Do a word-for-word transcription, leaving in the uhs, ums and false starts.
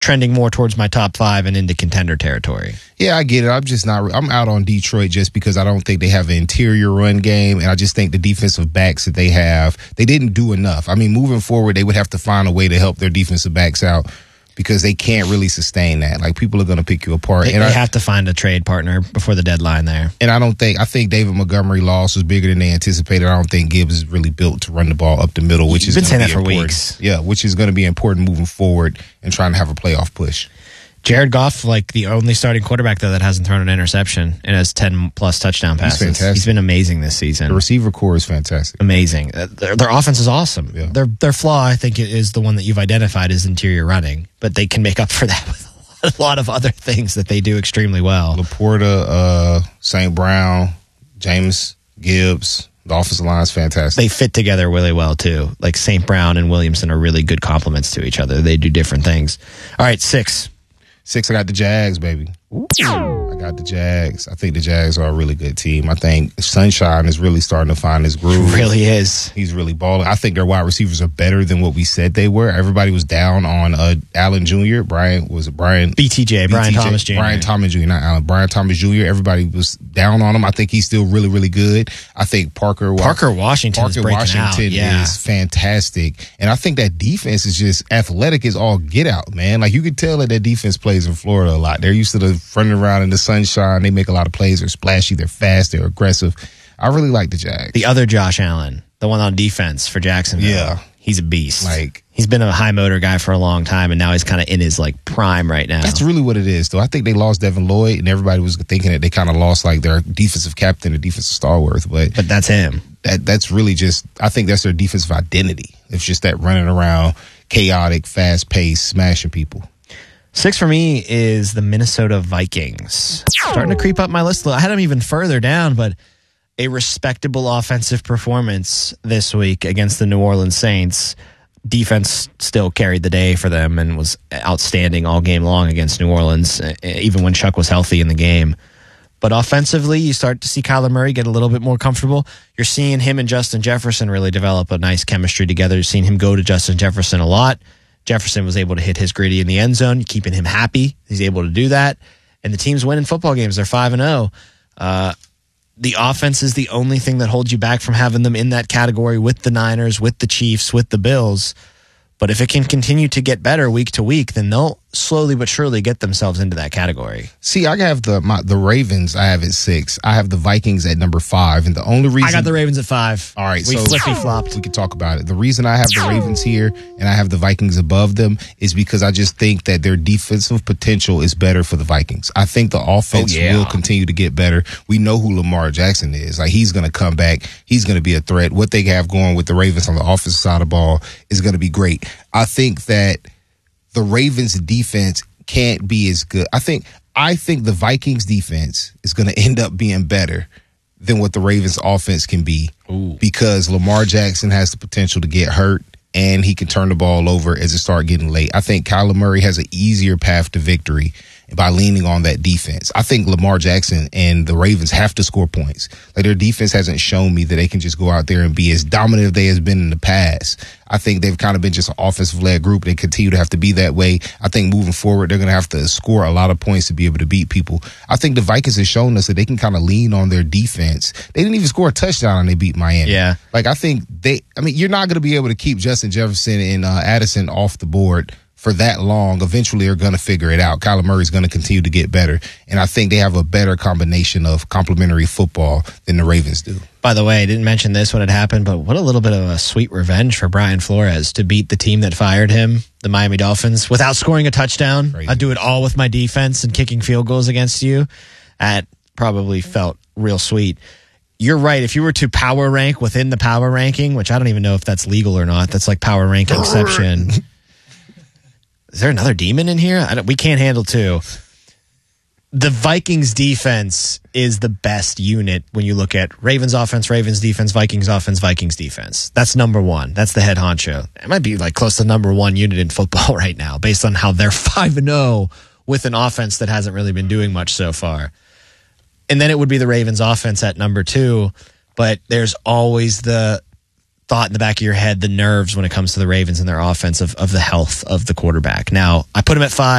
trending more towards my top five and into contender territory. Yeah, I get it. I'm just not. I'm out on Detroit just because I don't think they have an interior run game, and I just think the defensive backs that they have, they didn't do enough. I mean, moving forward, they would have to find a way to help their defensive backs out because they can't really sustain that. Like, people are going to pick you apart. They, and they I, have to find a trade partner before the deadline there. And I don't think, I think David Montgomery loss was bigger than they anticipated. I don't think Gibbs is really built to run the ball up the middle, which You've is been saying be that for important. weeks. Yeah, which is going to be important moving forward and trying to have a playoff push. Jared Goff, like the only starting quarterback, though, that hasn't thrown an interception and has ten-plus touchdown passes. He's fantastic. He's been amazing this season. The receiver core is fantastic. Amazing. Uh, Their, their offense is awesome. Yeah. Their their flaw, I think, is the one that you've identified as interior running, but they can make up for that with a lot of other things that they do extremely well. Laporta, uh, Saint Brown, James Gibbs, the offensive line is fantastic. They fit together really well, too. Like Saint Brown and Williamson are really good complements to each other. They do different things. All right, six. Six, I got the Jags, baby. Ooh. I got the Jags. I think the Jags are a really good team. I think Sunshine is really starting to find his groove. He really is. He's really balling. I think their wide receivers are better than what we said they were. Everybody was down on uh, Allen Junior Brian, was it Brian? B T J, Brian Thomas Junior Brian Thomas Junior, not Allen. Brian Thomas Junior Everybody was down on him. I think he's still really, really good. I think Parker Parker Washington Parker is breaking Washington out. Yeah. is fantastic. And I think that defense is just athletic as all get out, man. Like, you could tell that that defense plays in Florida a lot. They're used to the running around in the sunshine. They make a lot of plays. They're splashy. They're fast. They're aggressive. I really like the Jags. The other Josh Allen, the one on defense for Jacksonville. Yeah. He's a beast. Like, he's been a high motor guy for a long time, and now he's kind of in his like prime right now. That's really what it is, though. I think they lost Devin Lloyd, and everybody was thinking that they kind of lost like their defensive captain or defensive stalwart. But but that's him. That that's really just. I think that's their defensive identity. It's just that running around, chaotic, fast paced, smashing people. Six for me is the Minnesota Vikings. Starting to creep up my list a little. I had them even further down, but a respectable offensive performance this week against the New Orleans Saints. Defense still carried the day for them and was outstanding all game long against New Orleans, even when Chuck was healthy in the game. But offensively, you start to see Kyler Murray get a little bit more comfortable. You're seeing him and Justin Jefferson really develop a nice chemistry together. You're seeing him go to Justin Jefferson a lot. Jefferson was able to hit his gritty in the end zone, keeping him happy. He's able to do that. And the team's winning football games. They're five and oh. Uh, the offense is the only thing that holds you back from having them in that category with the Niners, with the Chiefs, with the Bills. But if it can continue to get better week to week, then they'll slowly but surely get themselves into that category. See, I have the my, the Ravens. I have at six. I have the Vikings at number five, and the only reason I got the Ravens at five. All right, we so flippy flopped. We can talk about it. The reason I have the Ravens here and I have the Vikings above them is because I just think that their defensive potential is better for the Vikings. I think the offense oh, yeah. will continue to get better. We know who Lamar Jackson is. Like, he's going to come back. He's going to be a threat. What they have going with the Ravens on the offensive side of the ball is going to be great. I think that the Ravens defense can't be as good. I think I think the Vikings defense is going to end up being better than what the Ravens offense can be. Ooh. Because Lamar Jackson has the potential to get hurt and he can turn the ball over as it starts getting late. I think Kyler Murray has an easier path to victory by leaning on that defense. I think Lamar Jackson and the Ravens have to score points. Like, their defense hasn't shown me that they can just go out there and be as dominant as they has been in the past. I think they've kind of been just an offensive-led group. They continue to have to be that way. I think moving forward, they're going to have to score a lot of points to be able to beat people. I think the Vikings have shown us that they can kind of lean on their defense. They didn't even score a touchdown and they beat Miami. Yeah. Like, I think they, I mean, you're not going to be able to keep Justin Jefferson and uh, Addison off the board for that long. Eventually they're going to figure it out. Kyler Murray's going to continue to get better. And I think they have a better combination of complementary football than the Ravens do. By the way, I didn't mention this when it happened, but what a little bit of a sweet revenge for Brian Flores to beat the team that fired him, the Miami Dolphins, without scoring a touchdown. Crazy. I'd do it all with my defense and kicking field goals against you. That probably felt real sweet. You're right. If you were to power rank within the power ranking, which I don't even know if that's legal or not, that's like power ranking exception. Is there another demon in here? I don't, we can't handle two. The Vikings defense is the best unit when you look at Ravens offense, Ravens defense, Vikings offense, Vikings defense. That's number one. That's the head honcho. It might be like close to number one unit in football right now based on how they're five and oh with an offense that hasn't really been doing much so far. And then it would be the Ravens offense at number two, but there's always the thought in the back of your head the nerves when it comes to the Ravens and their offense of, of the health of the quarterback. Now, I put him at five.